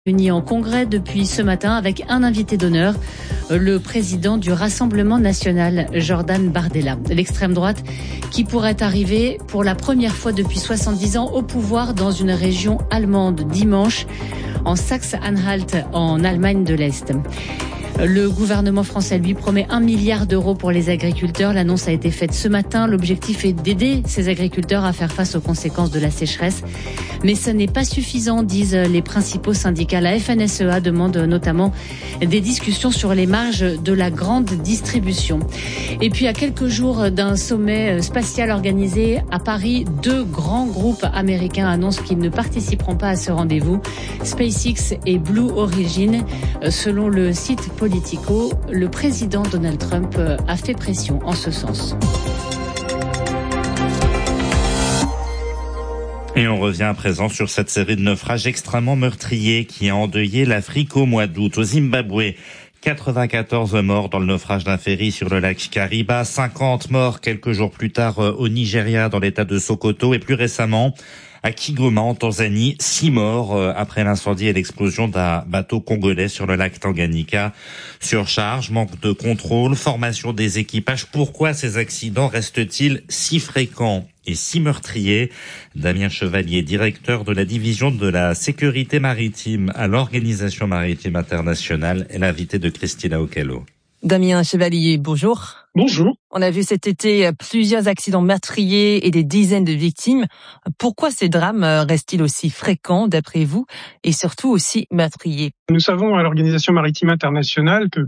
Réunis en congrès depuis ce matin avec un invité d'honneur, le président du Rassemblement national, Jordan Bardella. L'extrême droite qui pourrait arriver pour la première fois depuis 70 ans au pouvoir dans une région allemande dimanche, en Saxe-Anhalt, en Allemagne de l'Est. Le gouvernement français lui promet 1 milliard d'euros pour les agriculteurs. L'annonce a été faite ce matin. L'objectif est d'aider ces agriculteurs à faire face aux conséquences de la sécheresse. Mais ce n'est pas suffisant, disent les principaux syndicats. La FNSEA demande notamment des discussions sur les marges de la grande distribution. Et puis, à quelques jours d'un sommet spatial organisé à Paris, 2 grands groupes américains annoncent qu'ils ne participeront pas à ce rendez-vous. SpaceX et Blue Origin. Selon le site Politico, le président Donald Trump a fait pression en ce sens. Et on revient à présent sur cette série de naufrages extrêmement meurtriers qui a endeuillé l'Afrique au mois d'août. Au Zimbabwe, 94 morts dans le naufrage d'un ferry sur le lac Kariba, 50 morts quelques jours plus tard au Nigeria dans l'état de Sokoto et plus récemment à Kigoma en Tanzanie, 6 morts après l'incendie et l'explosion d'un bateau congolais sur le lac Tanganyika. Surcharge, manque de contrôle, formation des équipages. Pourquoi ces accidents restent-ils si fréquents et si meurtriers? Damien Chevalier, directeur de la division de la sécurité maritime à l'Organisation maritime internationale, est l'invité de Christina Okello. Damien Chevalier, bonjour. Bonjour. On a vu cet été plusieurs accidents meurtriers et des dizaines de victimes. Pourquoi ces drames restent-ils aussi fréquents d'après vous et surtout aussi meurtriers? Nous savons à l'Organisation maritime internationale que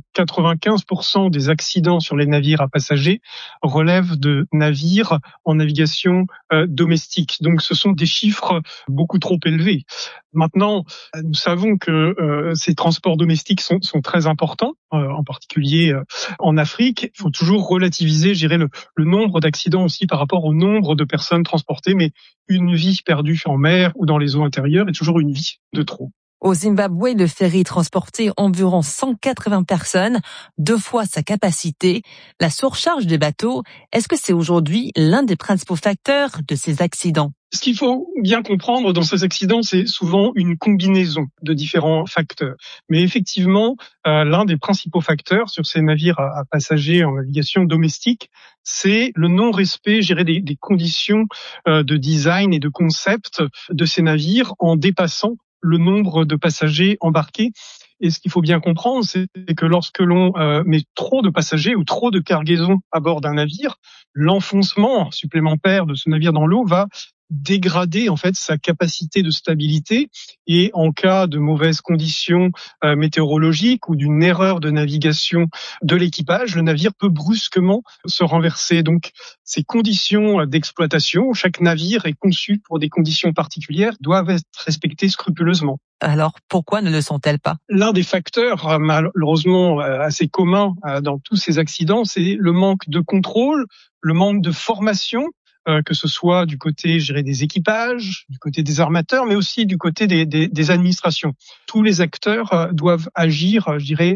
95% des accidents sur les navires à passagers relèvent de navires en navigation domestique. Donc ce sont des chiffres beaucoup trop élevés. Maintenant, nous savons que ces transports domestiques sont très importants, en particulier en Afrique. Il faut toujours relativiser, je dirais, le nombre d'accidents aussi par rapport au nombre de personnes transportées, mais une vie perdue en mer ou dans les eaux intérieures est toujours une vie de trop. Au Zimbabwe, le ferry transportait environ 180 personnes, 2 fois sa capacité. La surcharge des bateaux, est-ce que c'est aujourd'hui l'un des principaux facteurs de ces accidents? Ce qu'il faut bien comprendre dans ces accidents, c'est souvent une combinaison de différents facteurs. Mais effectivement, l'un des principaux facteurs sur ces navires à passagers en navigation domestique, c'est le non-respect, je dirais, des conditions de design et de concept de ces navires en dépassant le nombre de passagers embarqués. Et ce qu'il faut bien comprendre, c'est que lorsque l'on met trop de passagers ou trop de cargaisons à bord d'un navire, l'enfoncement supplémentaire de ce navire dans l'eau va dégrader en fait sa capacité de stabilité et en cas de mauvaises conditions météorologiques ou d'une erreur de navigation de l'équipage, le navire peut brusquement se renverser. Donc ces conditions d'exploitation, chaque navire est conçu pour des conditions particulières, doivent être respectées scrupuleusement. Alors, pourquoi ne le sont-elles pas? L'un des facteurs malheureusement assez communs dans tous ces accidents, c'est le manque de contrôle, le manque de formation, que ce soit du côté, je dirais, des équipages, du côté des armateurs, mais aussi du côté des administrations. Tous les acteurs doivent agir, je dirais,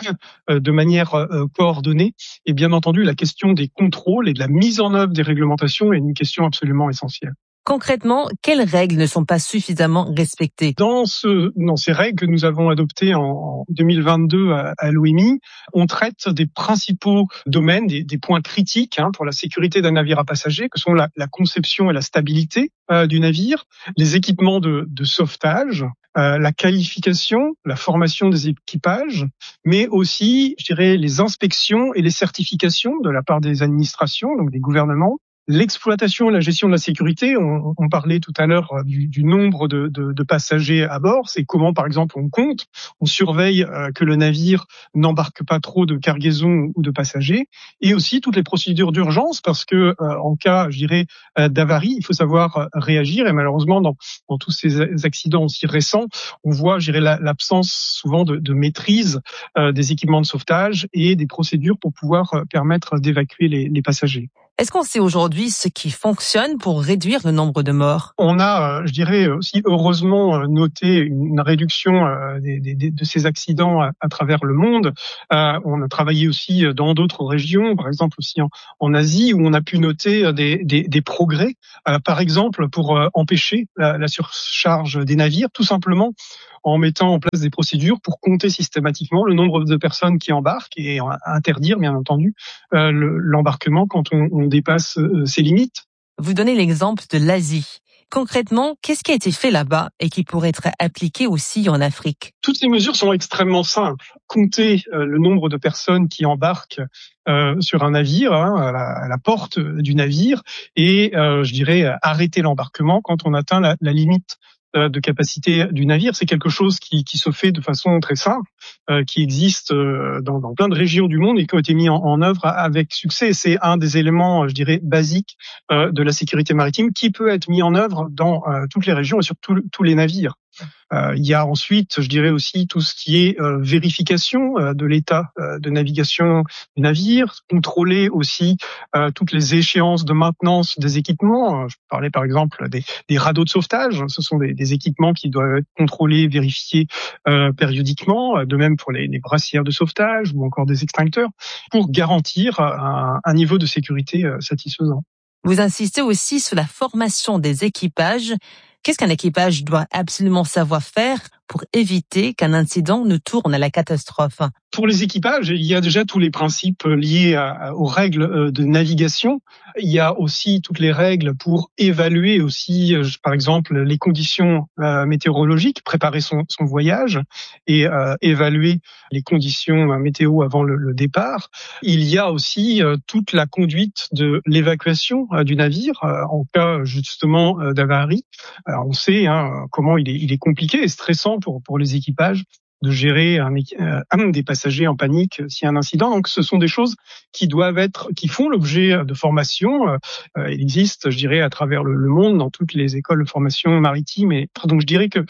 de manière coordonnée. Et bien entendu, la question des contrôles et de la mise en œuvre des réglementations est une question absolument essentielle. Concrètement, quelles règles ne sont pas suffisamment respectées? Dans ces règles que nous avons adoptées en 2022 à l'OMI, on traite des principaux domaines, des points critiques pour la sécurité d'un navire à passagers, que sont la conception et la stabilité du navire, les équipements de sauvetage, la qualification, la formation des équipages, mais aussi, je dirais, les inspections et les certifications de la part des administrations, donc des gouvernements. L'exploitation et la gestion de la sécurité, on parlait tout à l'heure du nombre de passagers à bord. C'est comment, par exemple, on compte, on surveille que le navire n'embarque pas trop de cargaisons ou de passagers, et aussi toutes les procédures d'urgence, parce que en cas, je dirais, d'avarie, il faut savoir réagir. Et malheureusement, dans tous ces accidents aussi récents, on voit, je dirais, l'absence souvent de maîtrise des équipements de sauvetage et des procédures pour pouvoir permettre d'évacuer les passagers. Est-ce qu'on sait aujourd'hui ce qui fonctionne pour réduire le nombre de morts? On a, je dirais aussi heureusement, noté une réduction de ces accidents à travers le monde. On a travaillé aussi dans d'autres régions, par exemple aussi en Asie, où on a pu noter des progrès. Par exemple, pour empêcher la surcharge des navires, tout simplement en mettant en place des procédures pour compter systématiquement le nombre de personnes qui embarquent et interdire, bien entendu, l'embarquement quand on dépasse ces limites. Vous donnez l'exemple de l'Asie. Concrètement, qu'est-ce qui a été fait là-bas et qui pourrait être appliqué aussi en Afrique? Toutes ces mesures sont extrêmement simples. Compter le nombre de personnes qui embarquent sur un navire, à la porte du navire, et je dirais arrêter l'embarquement quand on atteint la limite de capacité du navire. C'est quelque chose qui se fait de façon très simple, qui existe dans plein de régions du monde et qui ont été mis en œuvre avec succès. C'est un des éléments, je dirais, basiques de la sécurité maritime qui peut être mis en œuvre dans toutes les régions et sur tous les navires. Il y a ensuite, je dirais aussi, tout ce qui est vérification de l'état de navigation du navire, contrôler aussi toutes les échéances de maintenance des équipements. Je parlais par exemple des radeaux de sauvetage. Ce sont des équipements qui doivent être contrôlés, vérifiés périodiquement, de même pour les brassières de sauvetage ou encore des extincteurs, pour garantir un niveau de sécurité satisfaisant. Vous insistez aussi sur la formation des équipages. Qu'est-ce qu'un équipage doit absolument savoir faire pour éviter qu'un incident ne tourne à la catastrophe? Pour les équipages, il y a déjà tous les principes liés aux règles de navigation. Il y a aussi toutes les règles pour évaluer aussi, par exemple, les conditions météorologiques, préparer son voyage et évaluer les conditions météo avant le départ. Il y a aussi toute la conduite de l'évacuation du navire en cas justement d'avarie. Alors, on sait comment il est compliqué et stressant pour les équipages de gérer des passagers en panique s'il y a un incident. Donc, ce sont des choses qui font l'objet de formation. Il existe, je dirais, à travers le monde, dans toutes les écoles de formation maritime. Et donc, je dirais que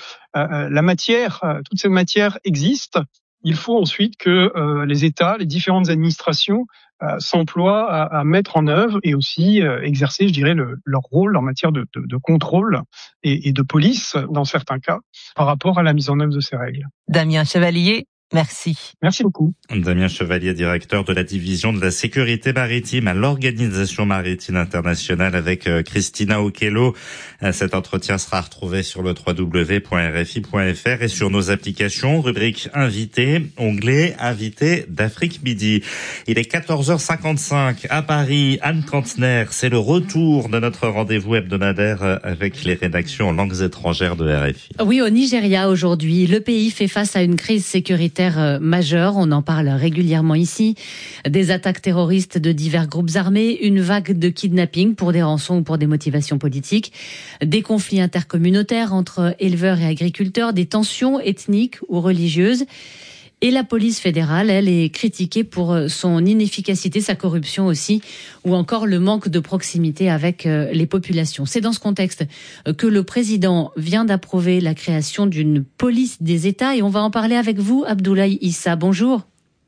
toute cette matière existe. Il faut ensuite que les États, les différentes administrations s'emploient à mettre en œuvre et aussi exercer, je dirais, leur rôle en matière de contrôle et de police, dans certains cas, par rapport à la mise en œuvre de ces règles. Damien Chevalier, merci. Merci beaucoup. Damien Chevalier, directeur de la division de la sécurité maritime à l'Organisation maritime internationale avec Christina Okello. Cet entretien sera retrouvé sur le www.rfi.fr et sur nos applications, rubrique invité, onglet invité d'Afrique Midi. Il est 14h55 à Paris. Anne Kantner, c'est le retour de notre rendez-vous hebdomadaire avec les rédactions en langues étrangères de RFI. Oui, au Nigeria aujourd'hui, le pays fait face à une crise sécuritaire majeure, on en parle régulièrement ici, des attaques terroristes de divers groupes armés, une vague de kidnapping pour des rançons ou pour des motivations politiques, des conflits intercommunautaires entre éleveurs et agriculteurs, des tensions ethniques ou religieuses. Et la police fédérale, elle, est critiquée pour son inefficacité, sa corruption aussi, ou encore le manque de proximité avec les populations. C'est dans ce contexte que le président vient d'approuver la création d'une police des États et on va en parler avec vous, Abdoulaye Issa. Bonjour.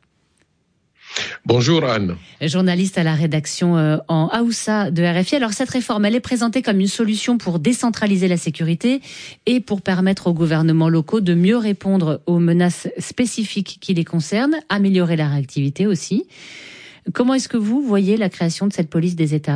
Bonjour Anne. Journaliste à la rédaction en Haoussa de RFI. Alors cette réforme, elle est présentée comme une solution pour décentraliser la sécurité et pour permettre aux gouvernements locaux de mieux répondre aux menaces spécifiques qui les concernent, améliorer la réactivité aussi. Comment est-ce que vous voyez la création de cette police des États ?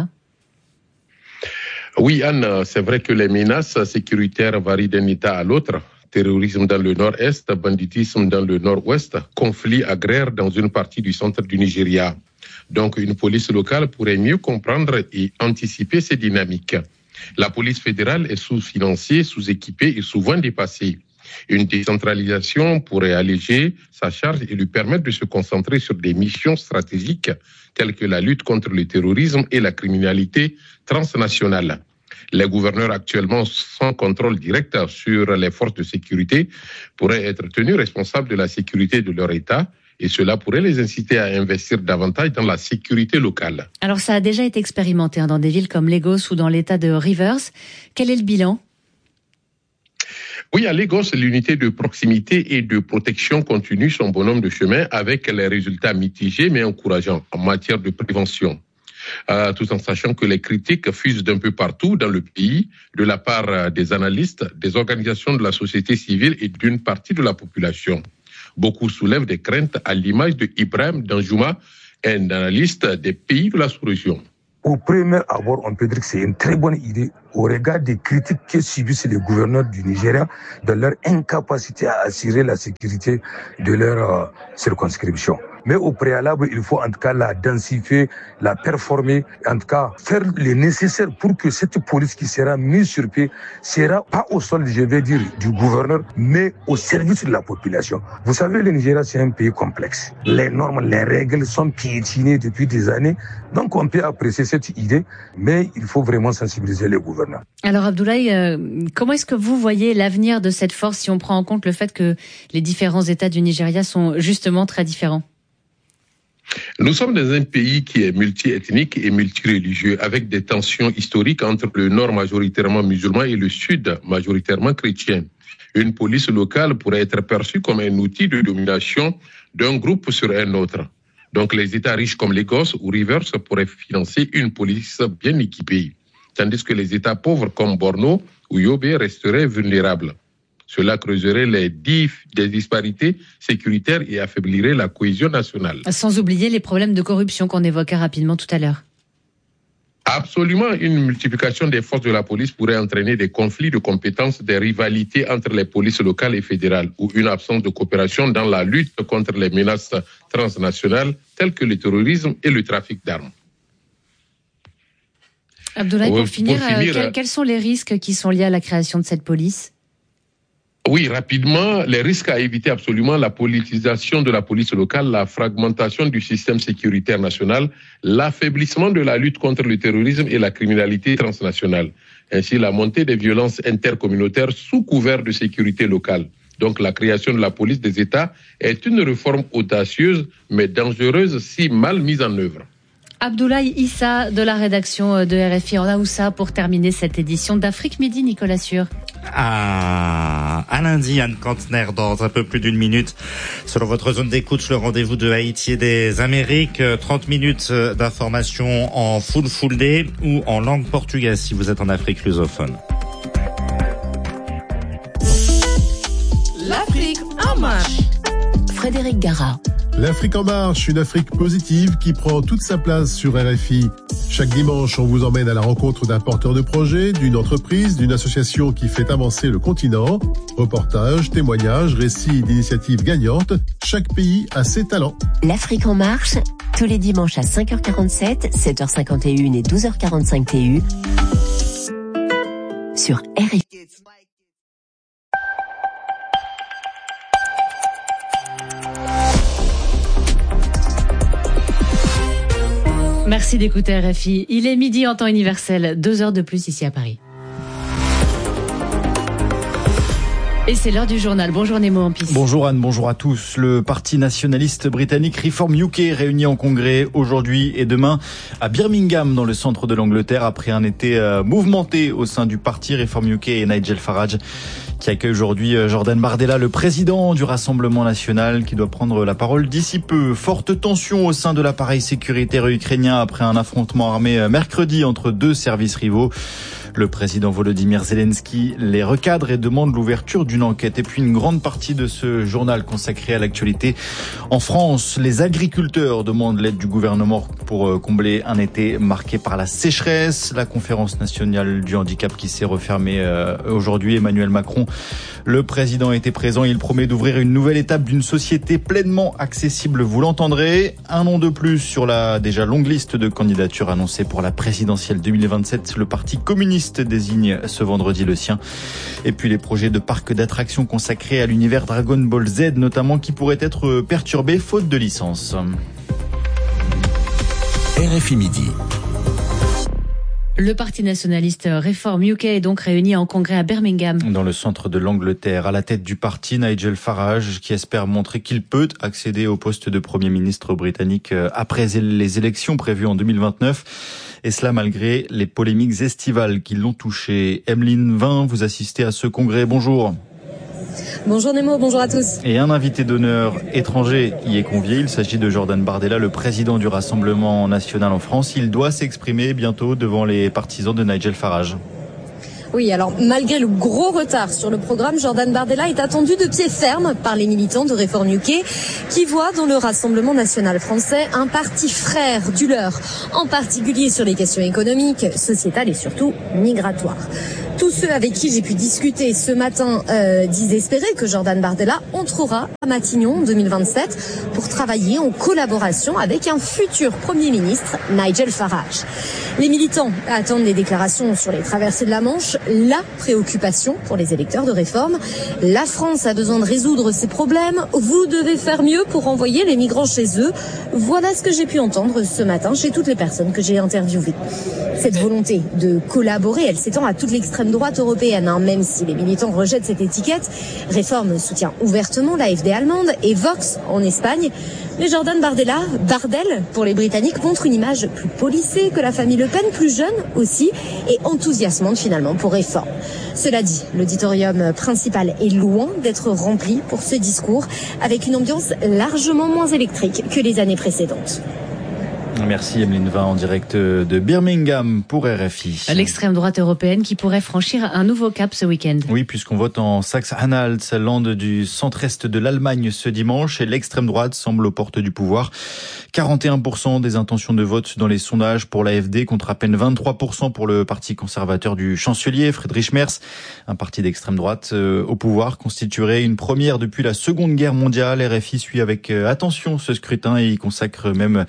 Oui Anne, c'est vrai que les menaces sécuritaires varient d'un État à l'autre. Terrorisme dans le nord-est, banditisme dans le nord-ouest, conflit agraire dans une partie du centre du Nigeria. Donc une police locale pourrait mieux comprendre et anticiper ces dynamiques. La police fédérale est sous-financée, sous-équipée et souvent dépassée. Une décentralisation pourrait alléger sa charge et lui permettre de se concentrer sur des missions stratégiques telles que la lutte contre le terrorisme et la criminalité transnationale. Les gouverneurs actuellement sans contrôle direct sur les forces de sécurité pourraient être tenus responsables de la sécurité de leur État et cela pourrait les inciter à investir davantage dans la sécurité locale. Alors ça a déjà été expérimenté dans des villes comme Lagos ou dans l'État de Rivers. Quel est le bilan ? Oui, à Lagos, l'unité de proximité et de protection continue son bonhomme de chemin avec les résultats mitigés mais encourageants en matière de prévention. tout en sachant que les critiques fusent d'un peu partout dans le pays, de la part des analystes, des organisations de la société civile et d'une partie de la population. Beaucoup soulèvent des craintes à l'image de Ibrahim Danjouma, un analyste des pays de la sous-région. Au premier abord, on peut dire que c'est une très bonne idée au regard des critiques que subissent les gouverneurs du Nigeria de leur incapacité à assurer la sécurité de leur circonscription. Mais au préalable, il faut en tout cas la densifier, la performer, en tout cas faire le nécessaire pour que cette police qui sera mise sur pied sera pas au sol, je vais dire, du gouverneur, mais au service de la population. Vous savez, le Nigeria, c'est un pays complexe. Les normes, les règles sont piétinées depuis des années. Donc on peut apprécier cette idée, mais il faut vraiment sensibiliser les gouverneurs. Alors Abdoulaye, comment est-ce que vous voyez l'avenir de cette force si on prend en compte le fait que les différents États du Nigeria sont justement très différents ? Nous sommes dans un pays qui est multi-ethnique et multireligieux, avec des tensions historiques entre le nord majoritairement musulman et le sud majoritairement chrétien. Une police locale pourrait être perçue comme un outil de domination d'un groupe sur un autre. Donc les États riches comme Lagos ou Rivers pourraient financer une police bien équipée, tandis que les États pauvres comme Borno ou Yobe resteraient vulnérables. Cela creuserait les disparités sécuritaires et affaiblirait la cohésion nationale. Sans oublier les problèmes de corruption qu'on évoquait rapidement tout à l'heure. Absolument, une multiplication des forces de la police pourrait entraîner des conflits de compétences, des rivalités entre les polices locales et fédérales ou une absence de coopération dans la lutte contre les menaces transnationales telles que le terrorisme et le trafic d'armes. Abdoulaye, pour finir, quels sont les risques qui sont liés à la création de cette police ? Oui, rapidement, les risques à éviter absolument, la politisation de la police locale, la fragmentation du système sécuritaire national, l'affaiblissement de la lutte contre le terrorisme et la criminalité transnationale, ainsi la montée des violences intercommunautaires sous couvert de sécurité locale. Donc la création de la police des États est une réforme audacieuse mais dangereuse si mal mise en œuvre. Abdoulaye Issa de la rédaction de RFI en Aoussa pour terminer cette édition d'Afrique Midi, Nicolas Sûr. À lundi, Anne Kantner, dans un peu plus d'une minute. Selon votre zone d'écoute, le rendez-vous de Haïti et des Amériques. 30 minutes d'information en full day ou en langue portugaise si vous êtes en Afrique lusophone. L'Afrique en marche. Frédéric Gara. L'Afrique en marche, une Afrique positive qui prend toute sa place sur RFI. Chaque dimanche, on vous emmène à la rencontre d'un porteur de projet, d'une entreprise, d'une association qui fait avancer le continent. Reportages, témoignages, récits d'initiatives gagnantes. Chaque pays a ses talents. L'Afrique en marche, tous les dimanches à 5h47, 7h51 et 12h45 TU sur RFI. Merci d'écouter RFI. Il est midi en temps universel, 2 heures de plus ici à Paris. Et c'est l'heure du journal. Bonjour Nemo Ampis. Bonjour Anne, bonjour à tous. Le parti nationaliste britannique Reform UK réuni en congrès aujourd'hui et demain à Birmingham dans le centre de l'Angleterre après un été mouvementé au sein du parti Reform UK et Nigel Farage qui accueille aujourd'hui Jordan Bardella, le président du Rassemblement national qui doit prendre la parole d'ici peu. Forte tension au sein de l'appareil sécuritaire ukrainien après un affrontement armé mercredi entre deux services rivaux. Le président Volodymyr Zelensky les recadre et demande l'ouverture d'une enquête. Et puis une grande partie de ce journal consacré à l'actualité. En France, les agriculteurs demandent l'aide du gouvernement pour combler un été marqué par la sécheresse. La conférence nationale du handicap qui s'est refermée aujourd'hui. Emmanuel Macron, le président, était présent. Il promet d'ouvrir une nouvelle étape d'une société pleinement accessible. Vous l'entendrez. Un nom de plus sur la déjà longue liste de candidatures annoncées pour la présidentielle 2027. Le parti communiste désigne ce vendredi le sien. Et puis les projets de parcs d'attractions consacrés à l'univers Dragon Ball Z notamment qui pourraient être perturbés faute de licence. RFI Midi. Le parti nationaliste Reform UK est donc réuni en congrès à Birmingham. Dans le centre de l'Angleterre, à la tête du parti, Nigel Farage, qui espère montrer qu'il peut accéder au poste de Premier ministre britannique après les élections prévues en 2029. Et cela malgré les polémiques estivales qui l'ont touché. Emeline Vin, vous assistez à ce congrès. Bonjour. Bonjour Nemo, bonjour à tous. Et un invité d'honneur étranger y est convié. Il s'agit de Jordan Bardella, le président du Rassemblement national en France. Il doit s'exprimer bientôt devant les partisans de Nigel Farage. Oui, alors malgré le gros retard sur le programme, Jordan Bardella est attendu de pied ferme par les militants de Reform UK qui voient dans le Rassemblement national français un parti frère du leur, en particulier sur les questions économiques, sociétales et surtout migratoires. Tous ceux avec qui j'ai pu discuter ce matin disent espérer que Jordan Bardella entrera à Matignon en 2027 pour travailler en collaboration avec un futur Premier ministre, Nigel Farage. Les militants attendent des déclarations sur les traversées de la Manche, la préoccupation pour les électeurs de Réforme. La France a besoin de résoudre ses problèmes, vous devez faire mieux pour renvoyer les migrants chez eux. Voilà ce que j'ai pu entendre ce matin chez toutes les personnes que j'ai interviewées. Cette volonté de collaborer, elle s'étend à toute l'extrême droite européenne, même si les militants rejettent cette étiquette. Réforme soutient ouvertement l'AfD allemande et Vox en Espagne. Mais Jordan Bardella, Bardel pour les Britanniques, montre une image plus policée que la famille Le Pen, plus jeune aussi, et enthousiasmante finalement pour Réforme. Cela dit, l'auditorium principal est loin d'être rempli pour ce discours, avec une ambiance largement moins électrique que les années précédentes. Merci Emeline Vin en direct de Birmingham pour RFI. L'extrême droite européenne qui pourrait franchir un nouveau cap ce week-end. Oui, puisqu'on vote en Saxe-Anhalt, lande du centre-est de l'Allemagne ce dimanche, et l'extrême droite semble aux portes du pouvoir. 41% des intentions de vote dans les sondages pour l'AfD contre à peine 23% pour le parti conservateur du chancelier Friedrich Merz. Un parti d'extrême droite au pouvoir constituerait une première depuis la Seconde Guerre mondiale. RFI suit avec attention ce scrutin et y consacre même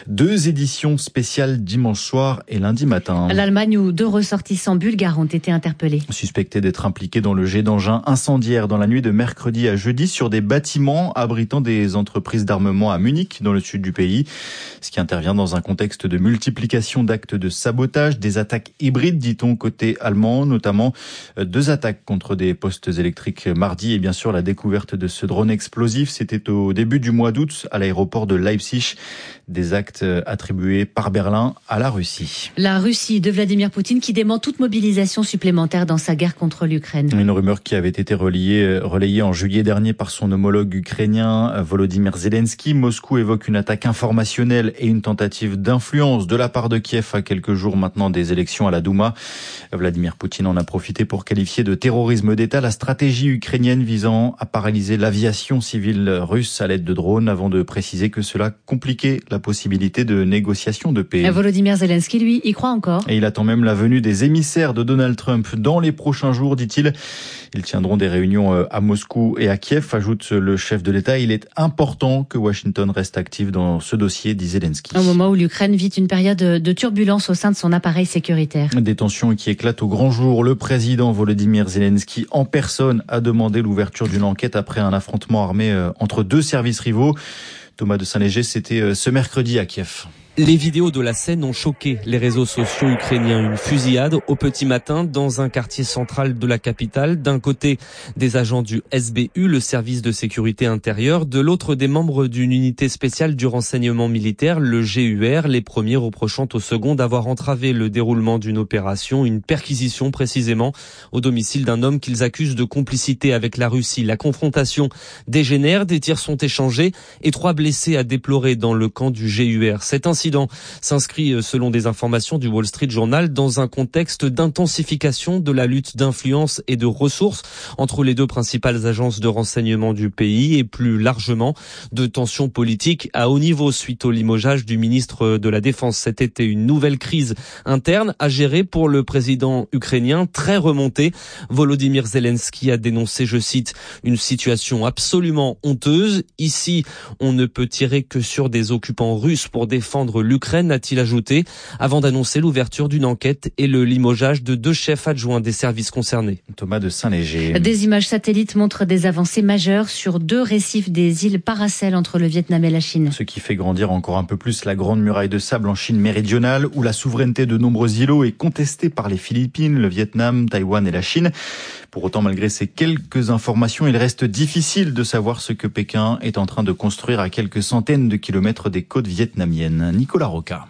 2 éditions spéciales dimanche soir et lundi matin. L'Allemagne où 2 ressortissants bulgares ont été interpellés. Suspectés d'être impliqués dans le jet d'engins incendiaires dans la nuit de mercredi à jeudi sur des bâtiments abritant des entreprises d'armement à Munich, dans le sud du pays. Ce qui intervient dans un contexte de multiplication d'actes de sabotage, des attaques hybrides, dit-on, côté allemand, notamment 2 attaques contre des postes électriques mardi et bien sûr la découverte de ce drone explosif. C'était au début du mois d'août à l'aéroport de Leipzig. Des actes attribués par Berlin à la Russie. La Russie de Vladimir Poutine qui dément toute mobilisation supplémentaire dans sa guerre contre l'Ukraine. Une rumeur qui avait été relayée en juillet dernier par son homologue ukrainien Volodymyr Zelensky. Moscou évoque une attaque informationnelle et une tentative d'influence de la part de Kiev à quelques jours maintenant des élections à la Douma. Vladimir Poutine en a profité pour qualifier de terrorisme d'État la stratégie ukrainienne visant à paralyser l'aviation civile russe à l'aide de drones, avant de préciser que cela compliquait la possibilité de négociation de paix. Volodymyr Zelensky, lui, y croit encore. Et il attend même la venue des émissaires de Donald Trump dans les prochains jours, dit-il. Ils tiendront des réunions à Moscou et à Kiev, ajoute le chef de l'État. Il est important que Washington reste actif dans ce dossier, dit Zelensky. Au moment où l'Ukraine vit une période de turbulence au sein de son appareil sécuritaire. Des tensions qui éclatent au grand jour. Le président Volodymyr Zelensky, en personne, a demandé l'ouverture d'une enquête après un affrontement armé entre 2 services rivaux. Thomas de Saint-Léger, c'était ce mercredi à Kiev. Les vidéos de la scène ont choqué les réseaux sociaux ukrainiens. Une fusillade au petit matin dans un quartier central de la capitale. D'un côté, des agents du SBU, le service de sécurité intérieure. De l'autre, des membres d'une unité spéciale du renseignement militaire, le GUR. Les premiers reprochant au second d'avoir entravé le déroulement d'une opération, une perquisition précisément, au domicile d'un homme qu'ils accusent de complicité avec la Russie. La confrontation dégénère, des tirs sont échangés et 3 blessés à déplorer dans le camp du GUR. Cet incident s'inscrit, selon des informations du Wall Street Journal, dans un contexte d'intensification de la lutte d'influence et de ressources entre les 2 principales agences de renseignement du pays et plus largement de tensions politiques à haut niveau suite au limogeage du ministre de la Défense cet été. Une nouvelle crise interne à gérer pour le président ukrainien, très remonté. Volodymyr Zelensky a dénoncé, je cite, une situation absolument honteuse. Ici, on ne peut tirer que sur des occupants russes pour défendre l'Ukraine, a-t-il ajouté, avant d'annoncer l'ouverture d'une enquête et le limogeage de 2 chefs adjoints des services concernés. Thomas de Saint-Léger. Des images satellites montrent des avancées majeures sur 2 récifs des îles Paracel entre le Vietnam et la Chine. Ce qui fait grandir encore un peu plus la grande muraille de sable en Chine méridionale, où la souveraineté de nombreux îlots est contestée par les Philippines, le Vietnam, Taïwan et la Chine. Pour autant, malgré ces quelques informations, il reste difficile de savoir ce que Pékin est en train de construire à quelques centaines de kilomètres des côtes vietnamiennes. Nicolas Roca.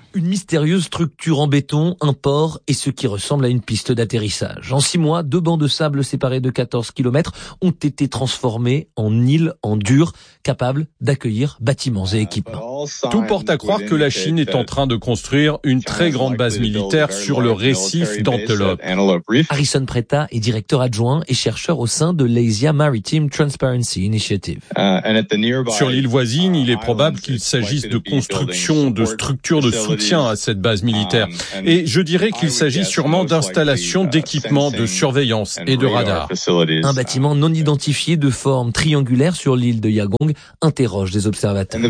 une mystérieuse structure en béton, un port et ce qui ressemble à une piste d'atterrissage. En 6 mois, 2 bancs de sable séparés de 14 km ont été transformés en îles en dur, capables d'accueillir bâtiments et équipements. Tout porte à croire que la Chine est en train de construire une très grande base militaire sur le récif d'Antelope. Harrison Preta est directeur adjoint et chercheur au sein de l'Asia Maritime Transparency Initiative. Sur l'île voisine, il est probable qu'il s'agisse de construction de structures de soutien à cette base militaire. Et je dirais qu'il s'agit sûrement d'installations d'équipements de surveillance et de radars. Un bâtiment non identifié de forme triangulaire sur l'île de Yagong interroge des observateurs.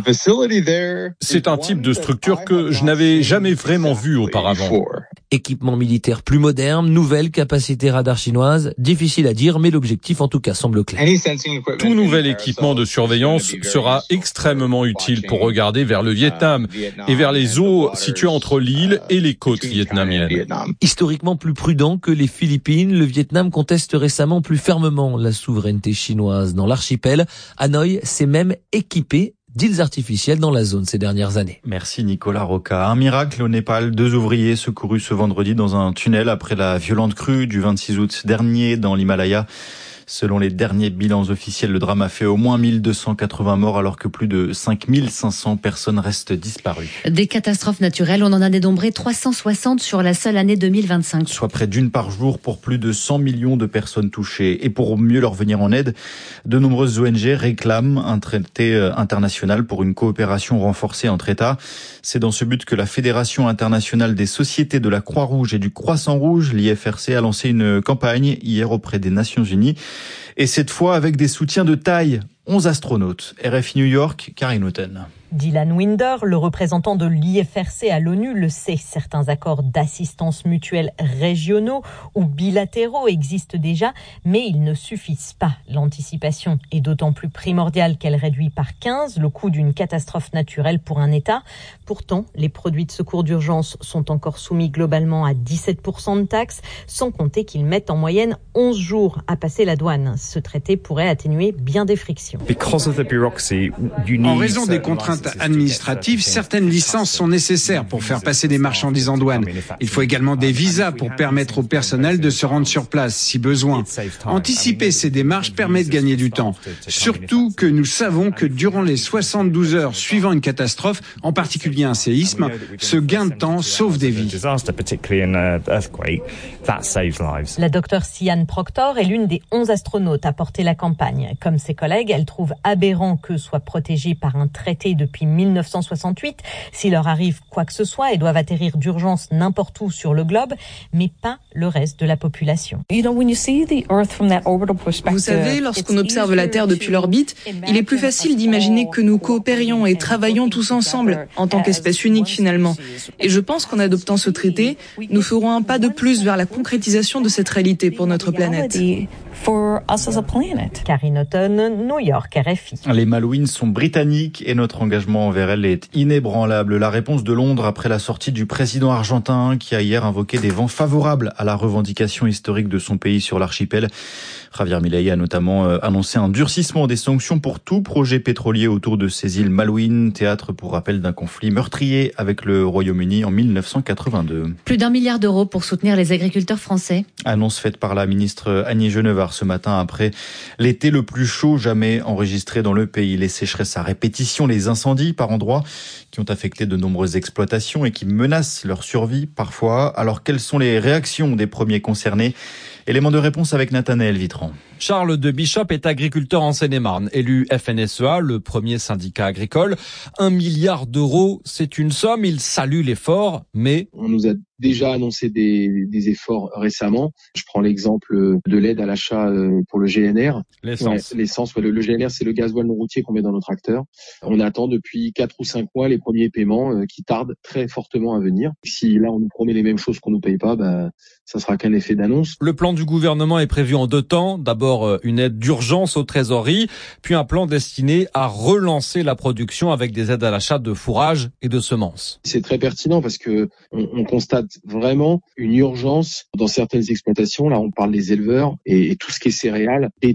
C'est un type de structure que je n'avais jamais vraiment vu auparavant. Équipement militaire plus moderne, nouvelle capacité radar chinoise, difficile à dire, mais l'objectif en tout cas semble clair. Tout nouvel équipement de surveillance sera extrêmement utile pour regarder vers le Vietnam et vers les eaux situées entre l'île et les côtes vietnamiennes. Historiquement plus prudent que les Philippines, le Vietnam conteste récemment plus fermement la souveraineté chinoise dans l'archipel. Hanoï s'est même équipé d'îles artificielles dans la zone ces dernières années. Merci Nicolas Roca. Un miracle au Népal, 2 ouvriers secourus ce vendredi dans un tunnel après la violente crue du 26 août dernier dans l'Himalaya. Selon les derniers bilans officiels, le drame a fait au moins 1280 morts alors que plus de 5500 personnes restent disparues. Des catastrophes naturelles, on en a dénombré 360 sur la seule année 2025. Soit près d'une par jour pour plus de 100 millions de personnes touchées. Et pour mieux leur venir en aide, de nombreuses ONG réclament un traité international pour une coopération renforcée entre États. C'est dans ce but que la Fédération internationale des sociétés de la Croix-Rouge et du Croissant-Rouge, l'IFRC, a lancé une campagne hier auprès des Nations Unies. Et cette fois avec des soutiens de taille. 11 astronautes. RFI New York, Karine Houghton. Dylan Winder, le représentant de l'IFRC à l'ONU, le sait. Certains accords d'assistance mutuelle régionaux ou bilatéraux existent déjà, mais ils ne suffisent pas. L'anticipation est d'autant plus primordiale qu'elle réduit par 15 le coût d'une catastrophe naturelle pour un État. Pourtant, les produits de secours d'urgence sont encore soumis globalement à 17% de taxes, sans compter qu'ils mettent en moyenne 11 jours à passer la douane. Ce traité pourrait atténuer bien des frictions. En raison des contraintes administratives, certaines licences sont nécessaires pour faire passer des marchandises en douane. Il faut également des visas pour permettre au personnel de se rendre sur place si besoin. Anticiper ces démarches permet de gagner du temps. Surtout que nous savons que durant les 72 heures suivant une catastrophe, en particulier un séisme, ce gain de temps sauve des vies. La docteure Sian Proctor est l'une des 11 astronautes à porter la campagne. Comme ses collègues, elle trouve aberrant que soient protégés par un traité depuis 1968. S'il leur arrive quoi que ce soit, ils doivent atterrir d'urgence n'importe où sur le globe, mais pas le reste de la population. Vous savez, lorsqu'on observe la Terre depuis l'orbite, il est plus facile d'imaginer que nous coopérions et travaillons tous ensemble, en tant qu'espèce unique finalement. Et je pense qu'en adoptant ce traité, nous ferons un pas de plus vers la concrétisation de cette réalité pour notre planète. Karine Houghton, New York, RFI. Les Malouines sont britanniques et notre engagement envers elles est inébranlable. La réponse de Londres après la sortie du président argentin qui a hier invoqué des vents favorables à la revendication historique de son pays sur l'archipel. Javier Milei a notamment annoncé un durcissement des sanctions pour tout projet pétrolier autour de ces îles Malouines, théâtre pour rappel d'un conflit meurtrier avec le Royaume-Uni en 1982. Plus d'1 milliard d'euros pour soutenir les agriculteurs français. Annonce faite par la ministre Annie Genevard ce matin après l'été le plus chaud jamais enregistré dans le pays. Les sécheresses à répétition, les incendies par endroits qui ont affecté de nombreuses exploitations et qui menacent leur survie parfois. Alors quelles sont les réactions des premiers concernés ? Élément de réponse avec Nathanaël Vitran. Charles de Bishop est agriculteur en Seine-et-Marne, élu FNSEA, le premier syndicat agricole. 1 milliard d'euros, c'est une somme, il salue l'effort, mais... On nous a déjà annoncé des efforts récemment. Je prends l'exemple de l'aide à l'achat pour le GNR. L'essence. Ouais, l'essence, le GNR, c'est le gasoil non routier qu'on met dans nos tracteurs. On attend depuis 4 ou 5 mois les premiers paiements qui tardent très fortement à venir. Si là, on nous promet les mêmes choses qu'on nous paye pas, ça sera qu'un effet d'annonce. Le plan du gouvernement est prévu en 2 temps. D'abord, une aide d'urgence aux trésoreries, puis un plan destiné à relancer la production avec des aides à l'achat de fourrage et de semences. C'est très pertinent parce que on constate vraiment une urgence dans certaines exploitations. Là, on parle des éleveurs et tout ce qui est céréales d'été.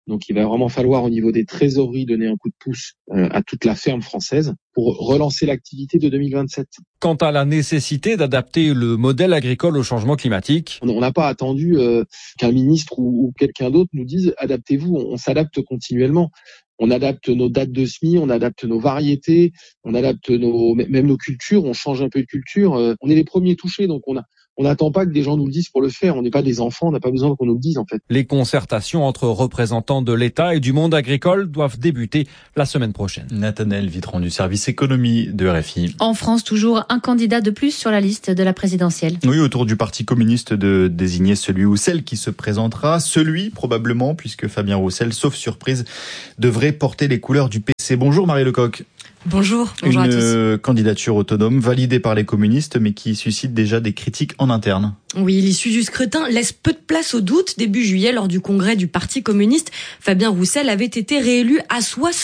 Donc il va vraiment falloir au niveau des trésoreries donner un coup de pouce à toute la ferme française pour relancer l'activité de 2027. Quant à la nécessité d'adapter le modèle agricole au changement climatique, on n'a pas attendu qu'un ministre ou quelqu'un d'autre nous dise adaptez-vous, on s'adapte continuellement. On adapte nos dates de semis, on adapte nos variétés, on adapte même nos cultures, on change un peu de culture. On est les premiers touchés, donc on n'attend pas que des gens nous le disent pour le faire. On n'est pas des enfants, on n'a pas besoin qu'on nous le dise en fait. Les concertations entre représentants de l'État et du monde agricole doivent débuter la semaine prochaine. Nathanaël Vitron du service économie de RFI. En France, toujours un candidat de plus sur la liste de la présidentielle. Oui, autour du Parti communiste de désigner celui ou celle qui se présentera. Celui, probablement, puisque Fabien Roussel, sauf surprise, devrait porter les couleurs du PC. Bonjour Marie Lecoq. Bonjour à tous. Une candidature autonome validée par les communistes, mais qui suscite déjà des critiques en interne. Oui, l'issue du scrutin laisse peu de place au doute. Début juillet, lors du congrès du Parti communiste, Fabien Roussel avait été réélu à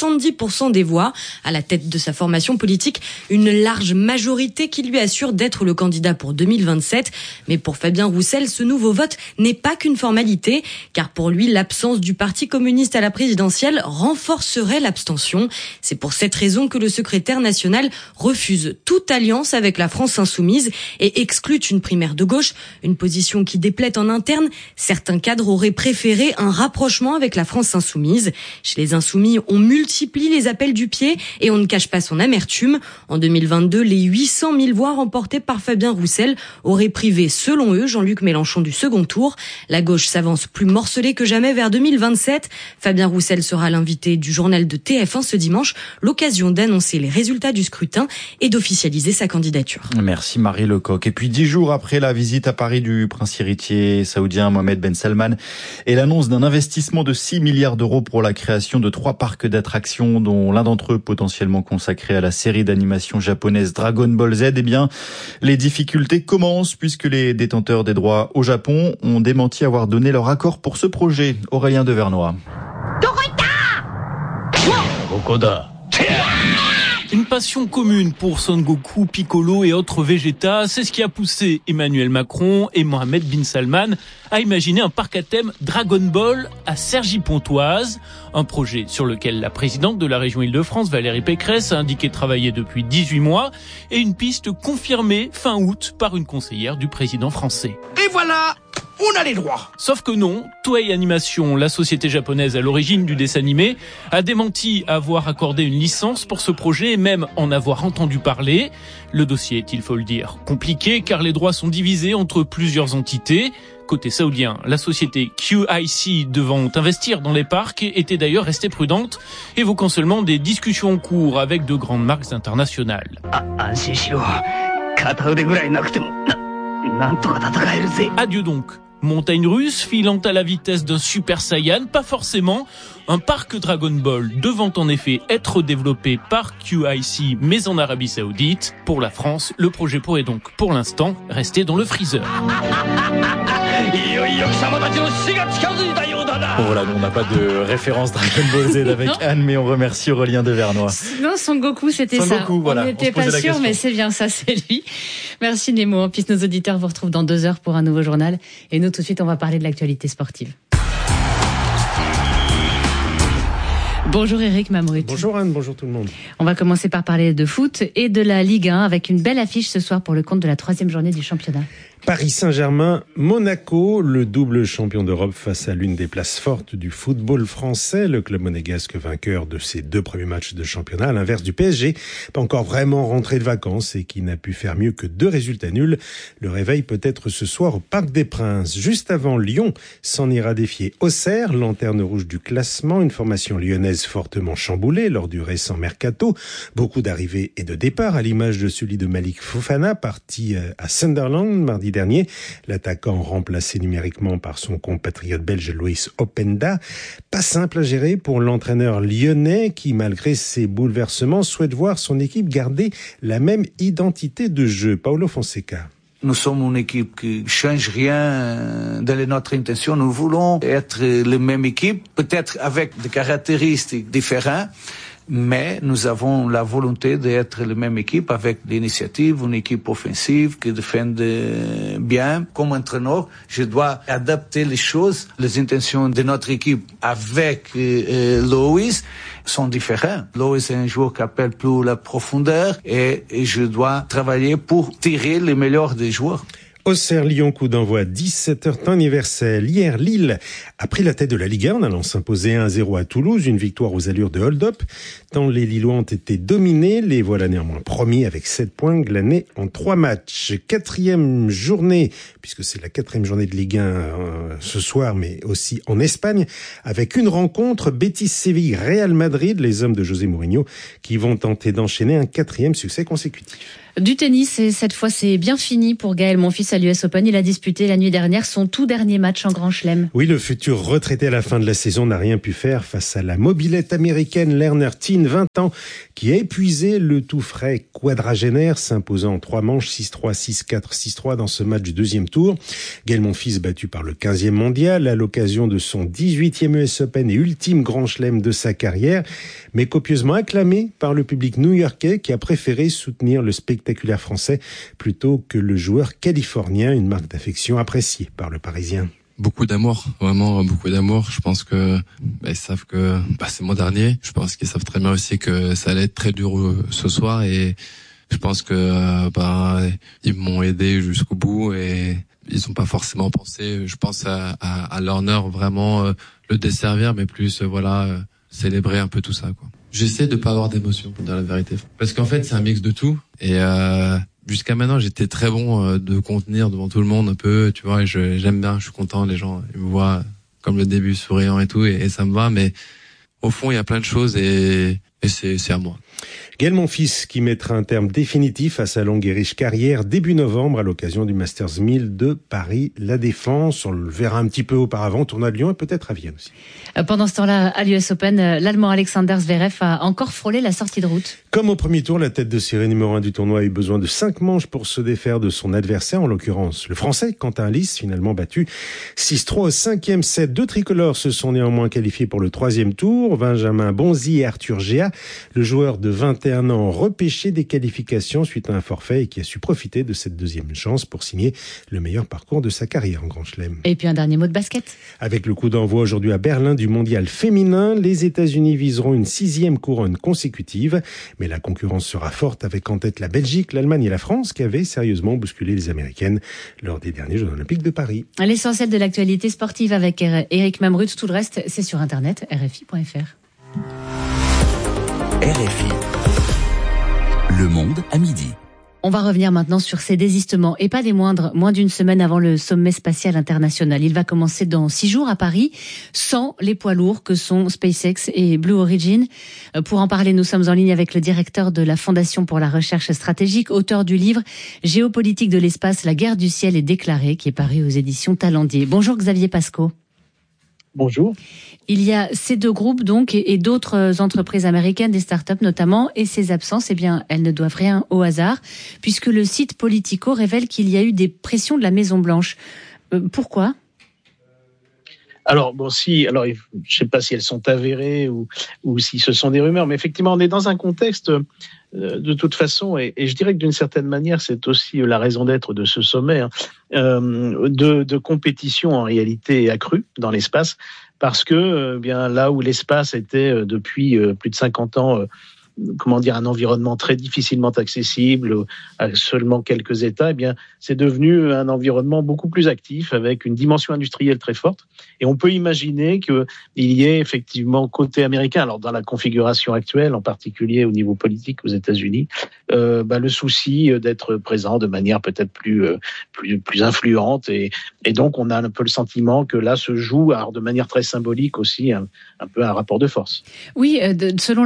70% des voix. À la tête de sa formation politique, une large majorité qui lui assure d'être le candidat pour 2027. Mais pour Fabien Roussel, ce nouveau vote n'est pas qu'une formalité, car pour lui, l'absence du Parti communiste à la présidentielle renforcerait l'abstention. C'est pour cette raison que le secrétaire national refuse toute alliance avec la France insoumise et exclut une primaire de gauche. Une position qui déplaît en interne. Certains cadres auraient préféré un rapprochement avec la France insoumise. Chez les insoumis, on multiplie les appels du pied et on ne cache pas son amertume. En 2022, les 800 000 voix remportées par Fabien Roussel auraient privé, selon eux, Jean-Luc Mélenchon du second tour. La gauche s'avance plus morcelée que jamais vers 2027. Fabien Roussel sera l'invité du journal de TF1 ce dimanche, l'occasion d'annoncer les résultats du scrutin et d'officialiser sa candidature. Merci Marie Lecoq. Et puis 10 jours après la visite à Paris du prince héritier saoudien Mohammed Ben Salman et l'annonce d'un investissement de 6 milliards d'euros pour la création de 3 parcs d'attractions, dont l'un d'entre eux potentiellement consacré à la série d'animation japonaise Dragon Ball Z, eh bien, les difficultés commencent puisque les détenteurs des droits au Japon ont démenti avoir donné leur accord pour ce projet. Aurélien Devernois. Une passion commune pour Son Goku, Piccolo et autres Vegeta, c'est ce qui a poussé Emmanuel Macron et Mohammed bin Salman à imaginer un parc à thème Dragon Ball à Cergy-Pontoise, un projet sur lequel la présidente de la région Île-de-France, Valérie Pécresse, a indiqué travailler depuis 18 mois, et une piste confirmée fin août par une conseillère du président français. Et voilà, on a les droits. Sauf que non, Toei Animation, la société japonaise à l'origine du dessin animé, a démenti avoir accordé une licence pour ce projet et même en avoir entendu parler. Le dossier est, il faut le dire, compliqué car les droits sont divisés entre plusieurs entités. Côté saoudien, la société QIC devant investir dans les parcs était d'ailleurs restée prudente, évoquant seulement des discussions en cours avec de grandes marques internationales. Adieu donc. Montagne russe filant à la vitesse d'un Super Saiyan, pas forcément. Un parc Dragon Ball devant en effet être développé par QIC, mais en Arabie Saoudite. Pour la France, le projet pourrait donc, pour l'instant, rester dans le freezer. Voilà, on n'a pas de référence Dragon Ball Z avec Anne, mais on remercie Aurélien Devernois. Non, Son Goku, c'était ça. Goku, voilà. On n'était pas sûr, mais c'est bien ça, c'est lui. Merci Nemo. En plus, nos auditeurs vous retrouvent dans 2 heures pour un nouveau journal. Et nous, tout de suite, on va parler de l'actualité sportive. Bonjour Eric Mamrut. Bonjour Anne, bonjour tout le monde. On va commencer par parler de foot et de la Ligue 1 avec une belle affiche ce soir pour le compte de la 3e journée du championnat. Paris Saint-Germain, Monaco, le double champion d'Europe face à l'une des places fortes du football français, le club monégasque vainqueur de ses 2 premiers matchs de championnat, à l'inverse du PSG, pas encore vraiment rentré de vacances et qui n'a pu faire mieux que 2 résultats nuls. Le réveil peut être ce soir au Parc des Princes. Juste avant, Lyon s'en ira défier Auxerre, lanterne rouge du classement, une formation lyonnaise fortement chamboulée lors du récent mercato. Beaucoup d'arrivées et de départs, à l'image de celui de Malik Fofana, parti à Sunderland mardi dernier. L'attaquant remplacé numériquement par son compatriote belge Loïs Openda. Pas simple à gérer pour l'entraîneur lyonnais qui, malgré ses bouleversements, souhaite voir son équipe garder la même identité de jeu. Paulo Fonseca. Nous sommes une équipe qui change rien dans notre intention. Nous voulons être la même équipe, peut-être avec des caractéristiques différentes, Mais nous avons la volonté d'être la même équipe avec l'initiative, une équipe offensive qui défend bien. Comme entraîneur, je dois adapter les choses. Les intentions de notre équipe avec Loïs sont différentes. Loïs est un joueur qui appelle plus la profondeur et je dois travailler pour tirer le meilleur des joueurs. Auxerre-Lyon, coup d'envoi 17h, temps universel. Hier, Lille a pris la tête de la Ligue 1 en allant s'imposer 1-0 à Toulouse, une victoire aux allures de hold-up. Tant les Lillois ont été dominés, les voilà néanmoins premiers avec 7 points glanés en 3 matchs. 4e journée, puisque c'est la 4e journée de Ligue 1 ce soir, mais aussi en Espagne, avec une rencontre Betis-Séville, Real Madrid, les hommes de José Mourinho, qui vont tenter d'enchaîner un 4e succès consécutif. Du tennis, et cette fois c'est bien fini pour Gaël Monfils à l'US Open. Il a disputé la nuit dernière son tout dernier match en Grand Chelem. Oui, le futur retraité à la fin de la saison n'a rien pu faire face à la mobilette américaine Lerner Teen, 20 ans, qui a épuisé le tout frais quadragénaire, s'imposant en 3 manches 6-3, 6-4, 6-3 dans ce match du deuxième tour. Gaël Monfils battu par le 15e mondial à l'occasion de son 18e US Open et ultime Grand Chelem de sa carrière, mais copieusement acclamé par le public new-yorkais qui a préféré soutenir le spectaculaire français plutôt que le joueur californien, une marque d'affection appréciée par le Parisien. Beaucoup d'amour, vraiment beaucoup d'amour. Je pense que ils savent que c'est mon dernier. Je pense qu'ils savent très bien aussi que ça allait être très dur ce soir et je pense que ils m'ont aidé jusqu'au bout et ils n'ont pas forcément pensé, je pense à Lerner vraiment le desservir, mais plus célébrer un peu tout ça, quoi. J'essaie de pas avoir d'émotion, pour dire la vérité. Parce qu'en fait, c'est un mix de tout. Et jusqu'à maintenant, j'étais très bon de contenir devant tout le monde un peu, tu vois. Et j'aime bien, je suis content, les gens ils me voient comme le début souriant et tout, et ça me va. Mais au fond, il y a plein de choses et c'est à moi. Gaël Monfils qui mettra un terme définitif à sa longue et riche carrière début novembre à l'occasion du Masters 1000 de Paris La Défense. On le verra un petit peu auparavant, tournoi de Lyon et peut-être à Vienne aussi. Pendant ce temps-là, à l'US Open, l'Allemand Alexander Zverev a encore frôlé la sortie de route. Comme au premier tour, la tête de série numéro 1 du tournoi a eu besoin de 5 manches pour se défaire de son adversaire, en l'occurrence le Français Quentin Lys, finalement battu 6-3 au 5e set. 2 tricolores se sont néanmoins qualifiés pour le 3e tour. Benjamin Bonzi et Arthur Géa, le joueur de 21 ans repêché des qualifications suite à un forfait et qui a su profiter de cette deuxième chance pour signer le meilleur parcours de sa carrière en Grand Chelem. Et puis un dernier mot de basket. Avec le coup d'envoi aujourd'hui à Berlin du mondial féminin, les États-Unis viseront une 6e couronne consécutive, mais la concurrence sera forte avec en tête la Belgique, l'Allemagne et la France qui avaient sérieusement bousculé les Américaines lors des derniers Jeux Olympiques de Paris. L'essentiel de l'actualité sportive avec Éric Mamrut, tout le reste c'est sur internet rfi.fr. RFI. Le Monde à midi. On va revenir maintenant sur ces désistements, et pas des moindres, moins d'une semaine avant le sommet spatial international. Il va commencer dans 6 jours à Paris, sans les poids lourds que sont SpaceX et Blue Origin. Pour en parler, nous sommes en ligne avec le directeur de la Fondation pour la recherche stratégique, auteur du livre Géopolitique de l'espace, la guerre du ciel est déclarée, qui est paru aux éditions Talendier. Bonjour Xavier Pascaud. Bonjour. Il y a ces 2 groupes donc et d'autres entreprises américaines, des startups notamment, et ces absences, elles ne doivent rien au hasard, puisque le site Politico révèle qu'il y a eu des pressions de la Maison-Blanche. Pourquoi ? Alors je ne sais pas si elles sont avérées ou si ce sont des rumeurs, mais effectivement, on est dans un contexte de toute façon, et je dirais que d'une certaine manière, c'est aussi la raison d'être de ce sommet, de compétition en réalité accrue dans l'espace, parce que là où l'espace était depuis plus de 50 ans un environnement très difficilement accessible à seulement quelques États, c'est devenu un environnement beaucoup plus actif avec une dimension industrielle très forte. Et on peut imaginer qu'il y ait effectivement côté américain, alors dans la configuration actuelle, en particulier au niveau politique aux États-Unis, le souci d'être présent de manière peut-être plus influente. Et donc on a un peu le sentiment que là se joue, alors de manière très symbolique aussi, un peu un rapport de force. Oui, selon